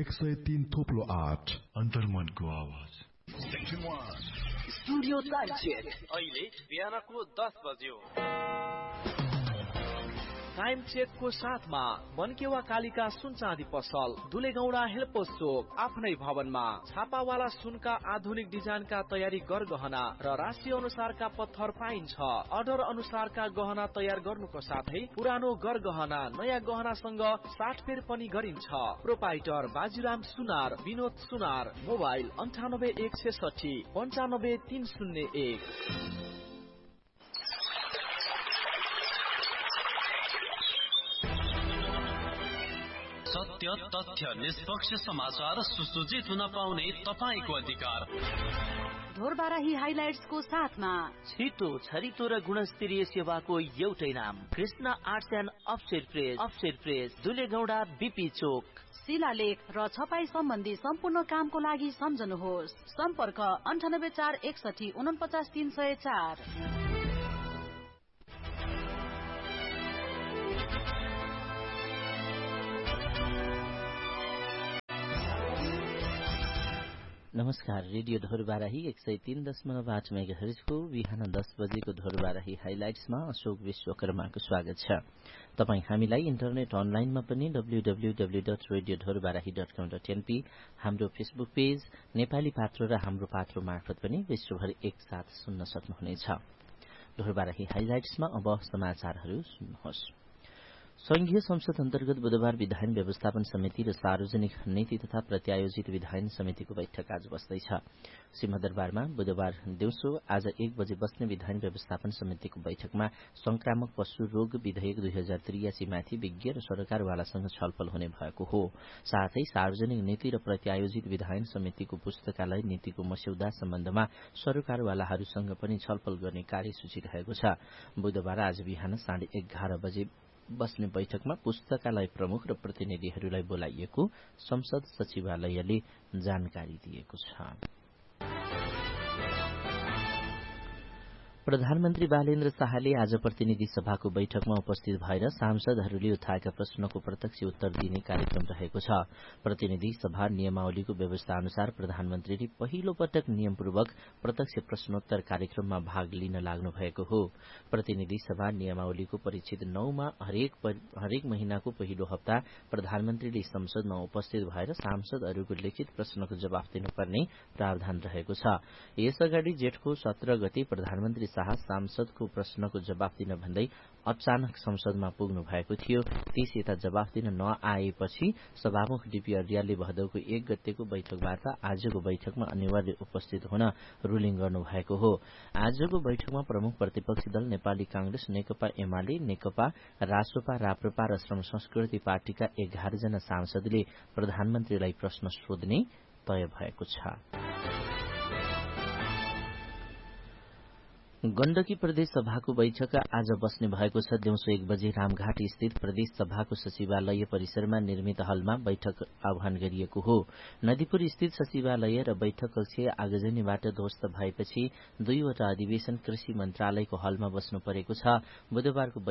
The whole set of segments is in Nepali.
103.8 अन्तर्मनको आवाज। Section 1 Studio Time Check. अहिले बिहानको 10 बज्यो। टाइम चेक को साथमा मनकेवा कालिका सुन चाँदी पसल, दुलेगौडा हेल्पोस चोक, आफ्नै भवनमा छापावाला सुनका आधुनिक डिजाइनका तयारी गरगहना र राशि अनुसारका पत्थर पाइन्छ। अर्डर अनुसारका गहना तयार गर्नुको साथै पुरानो गरगहना नयाँ गहनासँग साटफेर पनि गरिन्छ। प्रोपाइटर बाजीराम सुनार, विनोद सुनार, मोबाइल 9816 95301। सत्य, तथ्य, निष्पक्ष समाचार सुसूचित हुन पाउने तपाईको अधिकार। ढोरबाराही हाइलाइट्स को साथमा छिटो, छरितो र गुणस्तरीय सेवाको एउटै नाम, Krishna arts and offset press, दुलेगौडा BP चोक। शिलालेख र छपाई सम्बन्धी सम्पूर्ण कामको लागि सम्झनुहोस्। सम्पर्क 98 461 49 304। नमस्कार, रेडियो ढोरबाराही 103.8 मेगाहर्जको बिहान 10 बजेको ढोरबाराही हाइलाइट्समा अशोक विश्वकर्माको स्वागत छ। तपाई हामीलाई इन्टरनेट अनलाइनमा पनि www.radiodhorbarahi.com.np, हाम्रो फेसबुक पेज नेपाली पात्रो र हाम्रो पात्रो मार्फत पनि विश्वभर एकसाथ सुन्न सक्नुहुनेछ। ढोरबाराही हाइलाइट्समा अब समाचारहरू सुन्नुहोस्। संघीय संसद अन्तर्गत बुधबार विधायन व्यवस्थापन समिति र सार्वजनिक नीति तथा प्रत्यायोजित विधायन समितिको बैठक आज बस्दैछ। सिंहदरबारमा बुधबार दिउँसो आज 1 बजे बस्ने विधायन व्यवस्थापन समितिको बैठकमा संक्रामक पशु रोग विधेयक 2083 माथि विज्ञ र सरकारवालासँग छलफल हुने भएको हो। साथै सार्वजनिक नीति र प्रत्यायोजित विधायन समितिको पुस्तकालय नीतिको मस्यौदा सम्बन्धमा सरकारवालाहरूसँग पनि छलफल गर्ने कार्यसूची रहेको छ। बुधबार आज बिहान 11:30 बजे बस्ने बैठकमा पुस्तकालय प्रमुख र प्रतिनिधिहरूलाई बोलाइएको संसद सचिवालयले जानकारी दिएको छ। प्रधानमन्त्री बालेन्द्र शाहले आज प्रतिनिधि सभाको बैठकमा उपस्थित भएर सांसदहरूले उठाएका प्रश्नको प्रत्यक्ष उत्तर दिने कार्यक्रम रहेको छ। प्रतिनिधि सभा नियमावलीको व्यवस्था अनुसार प्रधानमन्त्रीले पहिलो पटक नियमपूर्वक प्रत्यक्ष प्रश्नोत्तर कार्यक्रममा भाग लिन लाग्नु भएको हो। प्रतिनिधि सभा नियमावलीको परिच्छेद 9 मा हरेक महिनाको पहिलो हप्ता प्रधानमन्त्रीले संसदमा उपस्थित भएर सांसदहरूको लिखित प्रश्नको जवाफ दिनुपर्ने प्रावधान रहेको छ। यसअगाडि जेठको 17 गते प्रधानमन्त्री शाह सांसदको प्रश्नको जवाफ दिन भन्दै अचानक संसदमा पुग्नु भएको थियो। त्यस यता जवाफ दिन नआएपछि सभामुख डीपी अर्यालले भदौको 1 गतेको बैठकबाट आजको बैठकमा अनिवार्य उपस्थित हुन रुलिङ गर्नुभएको हो। आजको बैठकमा प्रमुख प्रतिपक्षी दल नेपाली कांग्रेस, नेकपा एमाले, नेकपा रासोपा, राप्रपा र श्रम संस्कृति पार्टीका 11 जना सांसदले प्रधानमन्त्रीलाई प्रश्न सोध्ने तय भएको छ। गण्डकी प्रदेश सभाको बैठक आज बस्ने भएको छ। दिउँसो 1 बजे रामघाट स्थित प्रदेश सभाको सचिवालय परिसरमा निर्मित हलमा बैठक आह्वान गरिएको हो। नदीपुर स्थित सचिवालय र बैठक कक्ष आगजनीबाट ध्वस्त भएपछि 2 वटा अधिवेशन कृषि मन्त्रालयको हलमा बस्नु परेको छ। बुधबारको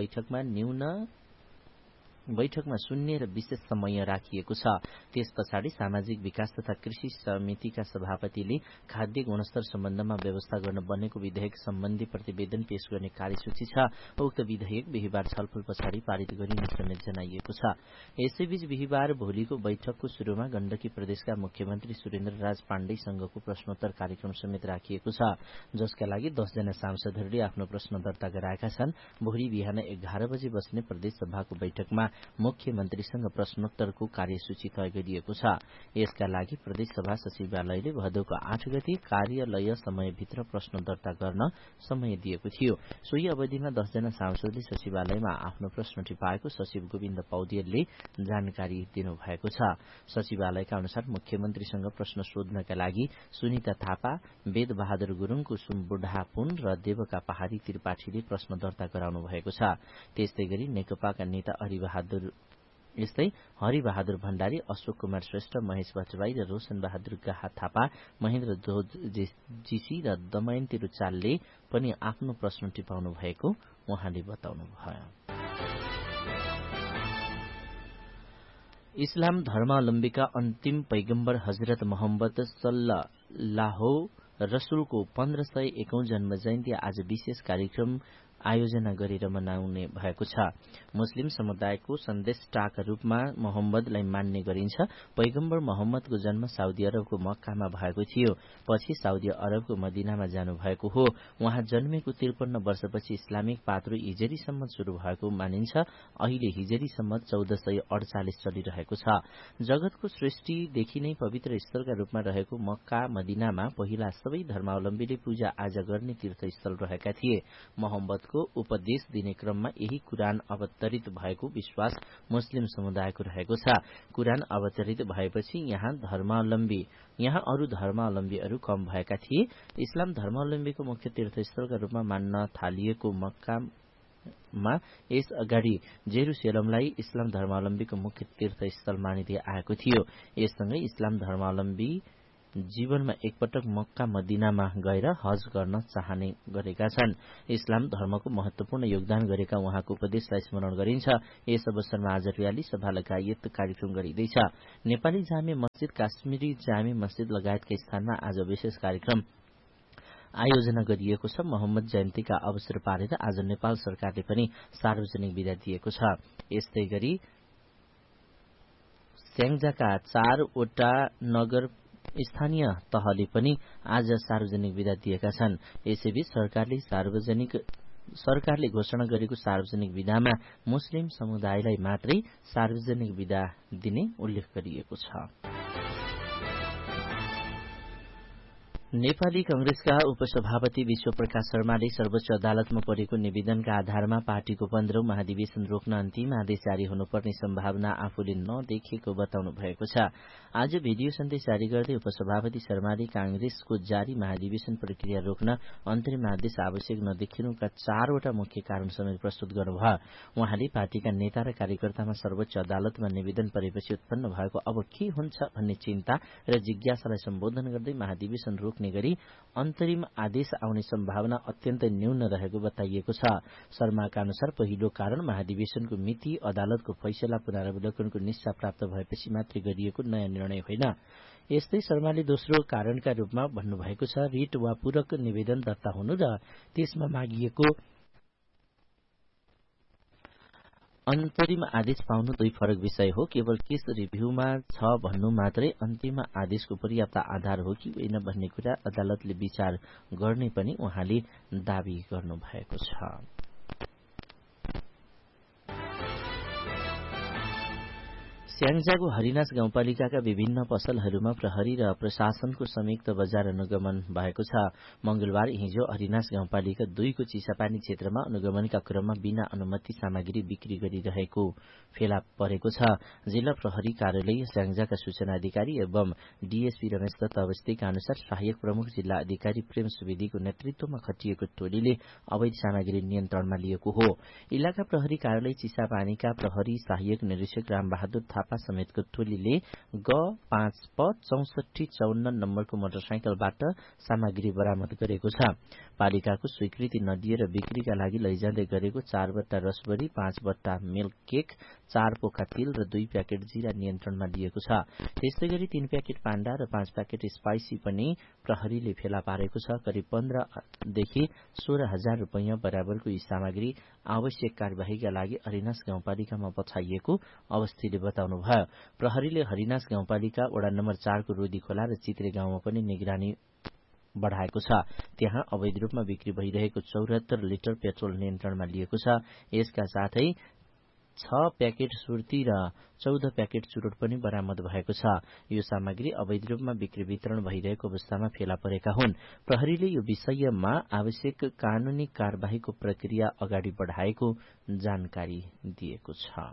बैठकमा शून्य र विशेष समय राखिएको छ। त्यस पछाडि सामाजिक विकास तथा कृषि समितिका सभापतिले खाद्य गुणस्तर सम्बन्धमा व्यवस्था गर्न बनेको विधेयक सम्बन्धी प्रतिवेदन पेश गर्ने कार्यसूची छ। उक्त विधेयक बिहिबार छलफल पछाडि पारित गरिने समेत जनाइएको छ। यसैबीच बिहिबार भोलिको बैठकको शुरूमा गण्डकी प्रदेशका मुख्यमन्त्री सुरेन्द्र राज पाण्डेसँगको प्रश्नोत्तर कार्यक्रम समेत राखिएको छ, जसका लागि 10 जना सांसदहरूले आफ्नो प्रश्न दर्ता गराएका छन्। भोलि बिहान 11 बजे बस्ने प्रदेश सभाको बैठकमा मुख्यमन्त्रीसँग प्रश्नोत्तरको कार्यसूची तय गरिएको छ। यसका लागि प्रदेश सभा सचिवालयले भदौको 8 गते कार्यालय समयभित्र प्रश्न दर्ता गर्न समय दिएको थियो। सोही अवधिमा 10 जना सांसदले सचिवालयमा आफ्नो प्रश्न टिपाएको सचिव गोविन्द पौडेलले जानकारी दिनुभएको छ। सचिवालयका अनुसार मुख्यमन्त्रीसँग प्रश्न सोध्नका लागि सुनिता थापा, वेद बहादुर गुरूङ, कुसुम बुढापुन र देवका पहाडी त्रिपाठीले प्रश्न दर्ता गराउनु भएको छ। त्यस्तै गरी नेकपाका नेता हरिबहादुर भण्डारी, अशोक कुमार श्रेष्ठ, महेश भट्टराई र रोशन बहादुर गाहा थापा, महेन्द्र जोशी र दमयन्ती रुचालले पनि आफ्नो प्रश्न टिपाउनु भएको उहाँले बताउनुभयो। इस्लाम धर्मावलम्बीका अन्तिम पैगम्बर हजरत मोहम्मद सल्लल्लाहु रसुलको 1501औं जन्म जयन्ती आज विशेष कार्यक्रम आयोजना गरेर मनाउने भएको छ। मुस्लिम समुदायको सन्देशटाका रूपमा मोहम्मदलाई मान्ने गरिन्छ। पैगम्बर मोहम्मदको जन्म साउदी अरबको मक्कामा भएको थियो, पछि साउदी अरबको मदीनामा जानुभएको हो। उहाँ जन्मेको 53 वर्षपछि इस्लामिक पात्रो हिजरी सम्मत शुरू भएको मानिन्छ। अहिले हिजरी सम्मत 1448 चलिरहेको छ। जगतको सृष्टिदेखि नै पवित्र स्थलका रूपमा रहेको मक्का मदीनामा पहिला सबै धर्मावलम्बीले पूजा आजा गर्ने तीर्थस्थल रहेका थिए। मोहम्मदको उपदेश दिने क्रममा यही कुरान अवतरित भएको विश्वास मुस्लिम समुदायको रहेको छ। कुरान अवतरित भएपछि यहाँ अरू धर्मावलम्बीहरू कम भएका थिए। इस्लाम धर्मावलम्बीको मुख्य तीर्थस्थलका रूपमा मान्न थालिएको मक्कामा यस अगाडि जेरुसलेमलाई इस्लाम धर्मावलम्बीको मुख्य तीर्थस्थल मानिँदै आएको थियो। यससँगै इस्लाम धर्मावलम्बी जीवनमा एकपटक मक्का मदीनामा गएर हज गर्न चाहने गरेका छन्। इस्लाम धर्मको महत्वपूर्ण योगदान गरेका उहाँको उपदेशलाई स्मरण गरिन्छ। यस अवसरमा आज र्याली सभा लगायत कार्यक्रम गरिँदैछ। नेपाली जामे मस्जिद, काश्मीरी जामे मस्जिद लगायतका स्थानमा आज विशेष कार्यक्रम आयोजना गरिएको छ। मोहम्मद जयन्तीका अवसर पारेर आज नेपाल सरकारले पनि सार्वजनिक बिदा दिएको छ। यस्तै गरी स्याङ्जाका 4 वटा नगर स्थानीय तहले पनि आज सार्वजनिक बिदा दिएका छन्। यसैबीच सरकारले घोषणा गरेको सार्वजनिक बिदामा मुस्लिम समुदायलाई मात्रै सार्वजनिक बिदा दिने उल्लेख गरिएको छ। नेपाली कंग्रेसका उपसभापति विश्वप्रकाश शर्माले सर्वोच्च अदालतमा परेको निवेदनका आधारमा पार्टीको 15औं महाधिवेशन रोक्न अन्तिम आदेश जारी हुनुपर्ने सम्भावना आफूले नदेखेको बताउनु भएको छ। आज भिडियो सन्देश जारी गर्दै उपसभापति शर्माले कांग्रेसको जारी महाधिवेशन प्रक्रिया रोक्न अन्तरिम आदेश आवश्यक नदेखिनुका 4 वटा मुख्य कारण समेत प्रस्तुत गर्नुभयो। उहाँले पार्टीका नेता र कार्यकर्तामा सर्वोच्च अदालतमा निवेदन परेपछि उत्पन्न भएको अब के हुन्छ भन्ने चिन्ता र जिज्ञासालाई सम्बोधन गर्दै महाधिवेशन रोक्ने गरी अन्तरिम आदेश आउने सम्भावना अत्यन्तै न्यून रहेको बताइएको छ। शर्माका अनुसार पहिलो कारण महाधिवेशनको मिति अदालतको फैसला पुनरावलोकनको निष्ठा प्राप्त भएपछि मात्रै गरिएको नयाँ निर्णय होइन। यस्तै शर्माले दोस्रो कारणका रूपमा भन्नुभएको छ, रिट वा पूरक निवेदन दर्ता हुनु र त्यसमा मागिएको अन्तरिम आदेश पाउनु दुई फरक विषय हो। केवल केस रिभ्यूमा छ भन्नु मात्रै अन्तिम आदेशको पर्याप्त आधार हो कि होइन भन्ने कुरा अदालतले विचार गर्ने पनि उहाँले दावी गर्नुभएको छ। स्याङ्जाको हरिनास गाउँपालिकाका विभिन्न पसलहरूमा प्रहरी र प्रशासनको संयुक्त बजार अनुगमन भएको छ। मंगलबार हिजो हरिनास गाउँपालिका 2 को चिसापानी क्षेत्रमा अनुगमनका क्रममा बिना अनुमति सामग्री बिक्री गरिरहेको फेला परेको छ। जिल्ला प्रहरी कार्यालय स्याङ्जाका सूचना अधिकारी एवं डीएसपी रमेश दत्त अवस्थीका अनुसार सहायक प्रमुख जिल्ला अधिकारी प्रेम सुवेदीको नेतृत्वमा खटिएको टोलीले अवैध सामग्री नियन्त्रणमा लिएको हो। इलाका प्रहरी कार्यालय चिसापानीका प्रहरी सहायक निरीक्षक रामबहादुर थापा समेतको टोलीले G5P6454 नम्बरको मोटरसाइकलबाट सामग्री बरामद गरेको छ। पालिकाको स्वीकृति नदिएर बिक्रीका लागि लैजाँदै गरेको 4 बट्टा रसबरी, 5 बट्टा मिल्क केक, 4 पोखा तिल र 2 प्याकेट जीरा नियन्त्रणमा लिएको छ। त्यस्तै गरी 3 प्याकेट पाण्डा र 5 प्याकेट स्पाइसी पनि प्रहरीले फेला पारेको छ। करिब 15 देखि 16,000 रुपैयाँ बराबरको यी सामग्री आवश्यक कार्यवाहीका लागि हरिनास गाउँपालिकामा पठाइएको अवस्थीले बताउनुभयो। प्रहरीले हरिनास गाउँपालिका वडा नम्बर 4 को रोदी खोला र चित्रे गाउँमा पनि निगरानी बढ़ाएको छ। त्यहाँ अवैध रूपमा बिक्री भइरहेको 74 लिटर पेट्रोल नियन्त्रणमा लिएको छ। यसका साथै 6 प्याकेट सुर्ती र 14 प्याकेट चुरोट पनि बरामद भएको छ। यो सामग्री अवैध रूपमा बिक्री वितरण भइरहेको अवस्थामा फेला परेका हुन्। प्रहरीले यो विषयमा आवश्यक कानूनी कार्यवाहीको प्रक्रिया अगाडि बढ़ाएको जानकारी दिएको छ।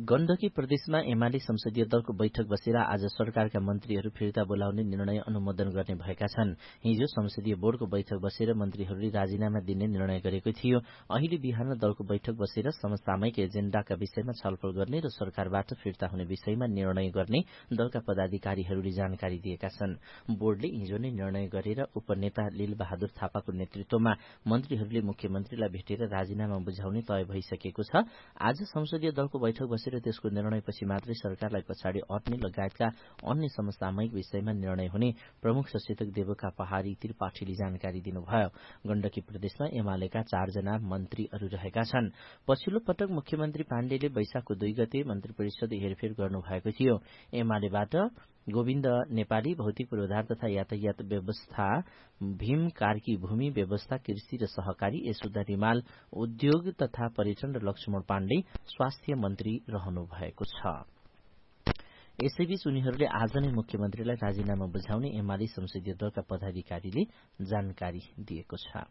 गण्डकी प्रदेशमा एमाले संसदीय दलको बैठक बसेर आज सरकारका मन्त्रीहरू फिर्ता बोलाउने निर्णय अनुमोदन गर्ने भएका छन्। हिजो संसदीय बोर्डको बैठक बसेर मन्त्रीहरूले राजीनामा दिने निर्णय गरेको थियो। अहिले बिहान दलको बैठक बसेर समसामयिक एजेण्डाका विषयमा छलफल गर्ने र सरकारबाट फिर्ता हुने विषयमा निर्णय गर्ने दलका पदाधिकारीहरूले जानकारी दिएका छन्। बोर्डले हिजो नै निर्णय गरेर उपनेता लील बहादुर थापाको नेतृत्वमा मन्त्रीहरूले मुख्यमन्त्रीलाई भेटेर राजीनामा बुझाउने तय भइसकेको छ। आज संसदीय दलको बैठक बसेर त्यसको निर्णयपछि मात्रै सरकारलाई पछाडि हट्ने लगायतका अन्य समसामयिक विषयमा निर्णय हुने प्रमुख सचेतक देवका पहाड़ी त्रिपाठीले जानकारी दिनुभयो। गण्डकी प्रदेशमा एमालेका 4 जना मन्त्रीहरू रहेका छन्। पछिल्लो पटक मुख्यमन्त्री पाण्डेले वैशाखको 2 गते मन्त्री परिषद हेरफेर गर्नुभएको थियो। एमालेबाट गोविन्द नेपाली भौतिक पूर्वाधार तथा यातायात व्यवस्था, भीम कार्की भूमि व्यवस्था, कृषि र सहकारी, यशोदा रिमाल उद्योग तथा पर्यटन र लक्ष्मण पाण्डे स्वास्थ्य मन्त्री रहनु भएको छ। यसैबीच उनीहरूले आज नै मुख्यमन्त्रीलाई राजीनामा बुझाउने एमाले संसदीय दलका पदाधिकारीले जानकारी दिएको छ।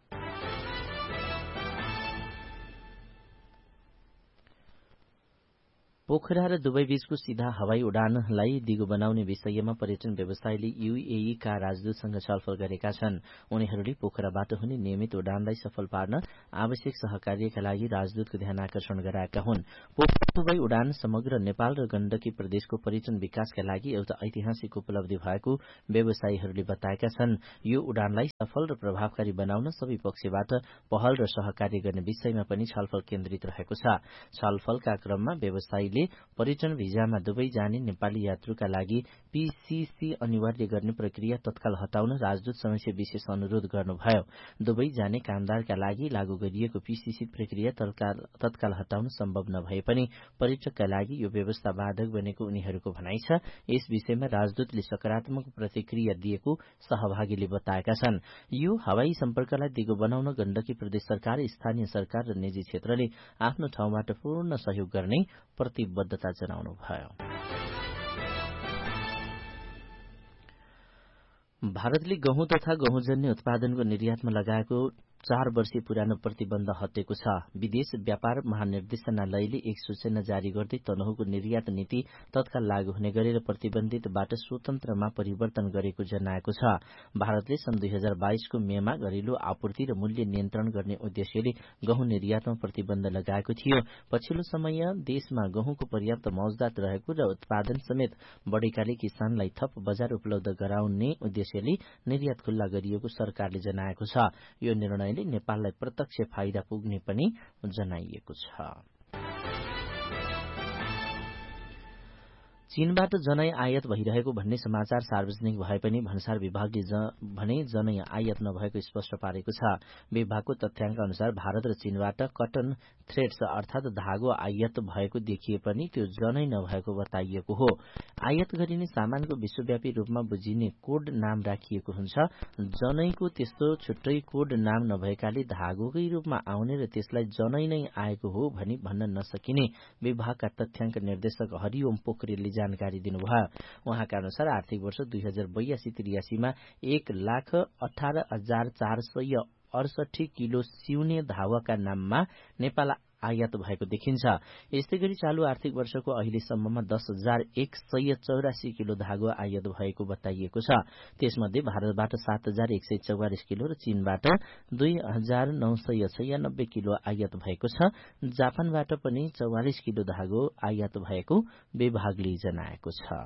पोखरा र दुबई बीचको सीधा हवाई उडानलाई दिगो बनाउने विषयमा पर्यटन व्यवसायले यूएई का राजदूतसँग छलफल गरेका छन्। उनीहरूले पोखराबाट हुने नियमित उडानलाई सफल पार्न आवश्यक सहकार्यका लागि राजदूतको ध्यान आकर्षण गराएका हुन्। पोखरा दुबई उडान समग्र नेपाल र गण्डकी प्रदेशको पर्यटन विकासका लागि एउटा ऐतिहासिक उपलब्धि भएको व्यवसायीहरूले बताएका छन्। यो उडानलाई सफल र प्रभावकारी बनाउन सबै पक्षबाट पहल र सहकार्य गर्ने विषयमा पनि छलफल केन्द्रित रहेको छ। छलफलका क्रममा व्यवसायीले पर्यटन भिजामा दुबई जाने नेपाली यात्रुका लागि पीसीसी अनिवार्य गर्ने प्रक्रिया तत्काल हटाउन राजदूत समक्ष विशेष अनुरोध गर्नुभयो। दुबई जाने कामदारका लागि लागू गरिएको पीसीसी प्रक्रिया तत्काल हटाउन सम्भव नभए पनि पर्यटकका लागि यो व्यवस्था बाधक बनेको उनीहरूको भनाइ छ। यस विषयमा राजदूतले सकारात्मक प्रतिक्रिया दिएको सहभागीले बताएका छन्। यो हवाई सम्पर्कलाई दिगो बनाउन गण्डकी प्रदेश सरकार, स्थानीय सरकार र निजी क्षेत्रले आफ्नो ठाउँबाट पूर्ण सहयोग गर्ने प्रतिबद्धता जनाउनुभयो। भारतले गहुँ तथा गहुँजन्य उत्पादनको निर्यातमा लगाएको 4 वर्षीय पुरानो प्रतिबन्ध हटेको छ। विदेश व्यापार महानिर्देशनालयले एक सूचना जारी गर्दै तनहुँको निर्यात नीति तत्काल लागू हुने गरेर प्रतिबन्धितबाट स्वतन्त्रमा परिवर्तन गरेको जनाएको छ। भारतले सन् 2022 को मेमा घरेलु आपूर्ति र मूल्य नियन्त्रण गर्ने उद्देश्यले गहुँ निर्यातमा प्रतिबन्ध लगाएको थियो। पछिल्लो समय देशमा गहुँको पर्याप्त मौजदात रहेको र उत्पादन समेत बढेकाले किसानलाई थप बजार उपलब्ध गराउने उद्देश्यले निर्यात खुल्ला गरिएको सरकारले जनाएको छ। यो निर्णय नेपाललाई प्रत्यक्ष फाइदा पुग्ने पनि जनाइएको छ। चीनबाट जनै आयात भइरहेको भन्ने समाचार सार्वजनिक भए पनि भन्सार विभागले भने जनै आयात नभएको स्पष्ट पारेको छ। विभागको तथ्याङ्क अनुसार भारत र चीनबाट कटन थ्रेड्स अर्थात धागो आयात भएको देखिए पनि त्यो जनै नभएको बताइएको हो। आयात गरिने सामानको विश्वव्यापी रूपमा बुझिने कोड नाम राखिएको हुन्छ। जनैको त्यस्तो छुट्टै कोड नाम नभएकाले धागोकै रूपमा आउने र त्यसलाई जनै नै आएको हो भनी भन्न नसकिने विभागका तथ्याङ्क निर्देशक हरिओम पोखरेलले जानकारी दिनुभयो। उहाँका अनुसार आर्थिक वर्ष 2082-83 मा 1,18,468 किलो सिउने धावाका नाममा नेपाल आयात भएको देखिन्छ। यस्तै गरी चालू आर्थिक वर्षको अहिलेसम्ममा 10,184 किलो धागो आयात भएको बताइएको छ। त्यसमध्ये भारतबाट 7,144 किलो र चीनबाट 2,996 किलो आयात भएको छ। जापानबाट पनि 44 किलो धागो आयात भएको विभागले जनाएको छ।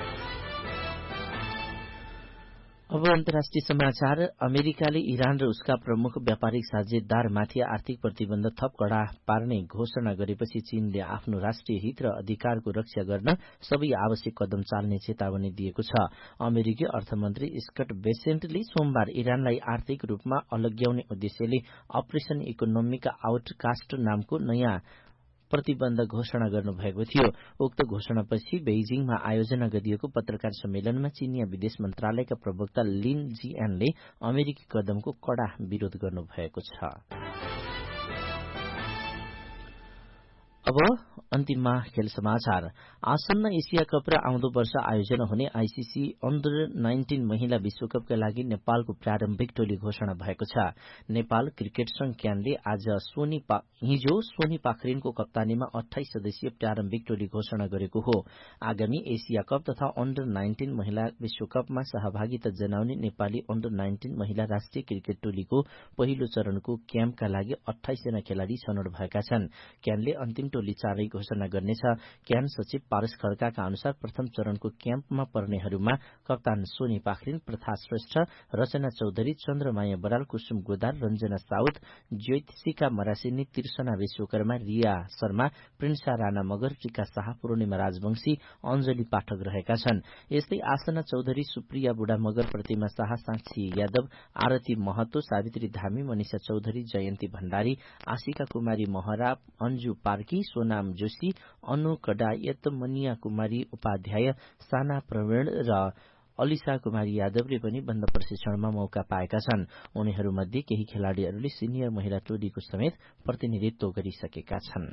अब अन्तर्राष्ट्रिय समाचार। अमेरिकाले इरान र उसका प्रमुख व्यापारिक साझेदारमाथि आर्थिक प्रतिबन्ध थप कडा पार्ने घोषणा गरेपछि चीनले आफ्नो राष्ट्रिय हित र अधिकारको रक्षा गर्न सबै आवश्यक कदम चाल्ने चेतावनी दिएको छ। अमेरिकी अर्थमन्त्री स्कट बेसेन्टले सोमबार इरानलाई आर्थिक रूपमा अलग्याउने उद्देश्यले अपरेसन इकोनोमिक आउटकास्ट नामको नयाँ प्रतिबन्ध घोषणा गर्नुभएको थियो। उक्त घोषणापछि बेइजिङमा आयोजना गरिएको पत्रकार सम्मेलनमा चीनिया विदेश मन्त्रालयका प्रवक्ता लिन जियानले अमेरिकी कदमको कडा विरोध गर्नुभएको छ। अब अन्तिममा खेल समाचार। आसन्न एसिया कप र आउँदो वर्ष आयोजना हुने आईसीसी अन्डर 19 महिला विश्वकपका लागि नेपालको प्रारम्भिक टोली घोषणा भएको छ। नेपाल क्रिकेट संघ क्यानले हिजो सोनी पाखरिनको कप्तानीमा 28 सदस्यीय प्रारम्भिक टोली घोषणा गरेको हो। आगामी एसिया कप तथा अन्डर 19 महिला विश्वकपमा सहभागिता जनाउने नेपाली अन्डर 19 महिला राष्ट्रिय क्रिकेट टोलीको पहिलो चरणको क्याम्पका लागि 28 जना खेलाड़ी छनौट भएका छन्। क्यानले अन्तिम टोली चाँडै घोषणा गर्नेछ। क्यान सचिव पारस खड्काका अनुसार प्रथम चरणको क्याम्पमा पर्नेहरूमा कप्तान सोनी पाखरिन, प्रथा श्रेष्ठ, रचना चौधरी, चन्द्रमाया बराल, कुसुम गोदार, रञ्जना साउद, ज्योतिषिका मरासिनी, तिर्सना विश्वकर्मा, रिया शर्मा, प्रिन्सा राणा मगर, टीका शाह, पूर्णिमा राजवंशी, अञ्जली पाठक रहेका छन्। यस्तै आसना चौधरी, सुप्रिया बुढा मगर, प्रतिमा शाह, साक्षी यादव, आरती महतो, सावित्री धामी, मनिषा चौधरी, जयन्ती भण्डारी, आशिका कुमारी महरा, अन्जु पार्की, सोनाम जोशी, अनु कडायत, मनिया कुमारी उपाध्याय, साना प्रवीण र अलिसा कुमारी यादवले पनि बन्द प्रशिक्षणमा मौका पाएका छन्। उनीहरूमध्ये केही खेलाड़ीहरूले सिनियर महिला टोलीको समेत प्रतिनिधित्व गरिसकेका छन्।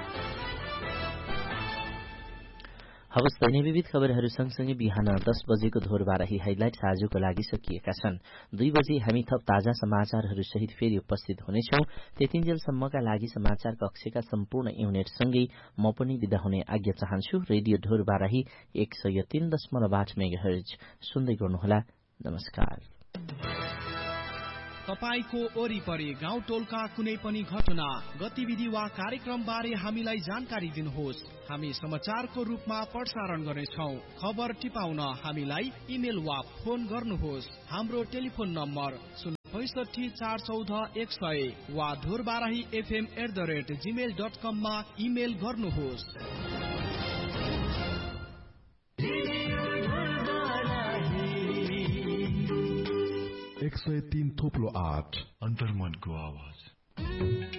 हवस् त विविध खबरहरू सँगसँगै बिहान 10 बजेको धोरबाराही हाइलाइट्स आजको लागि सकिएका छन्। 2 बजे हामी थप ताजा समाचारहरू सहित फेरि उपस्थित हुनेछौं। त्यतिन्जेलसम्मका लागि समाचार कक्षका सम्पूर्ण युनिटसँगै म पनि विदा हुने आज्ञा चाहन्छु। रेडियो धोरबाराही 103.8 मेगाहर्ज सुन्दै गर्नुहोला। नमस्कार। तपाईको वरिपरि गाउँ टोलका कुनै पनि घटना, गतिविधि वा कार्यक्रम बारे हामीलाई जानकारी दिनुहोस्। हामी समाचारको रूपमा प्रसारण गर्नेछौं। खबर टिपाउन हामीलाई इमेल वा फोन गर्नुहोस्। हाम्रो टेलिफोन नम्बर 065 414 100 वा dhurbarahifm@gmail.com मा इमेल गर्नुहोस्। 103.8 अन्तर्मनको आवाज।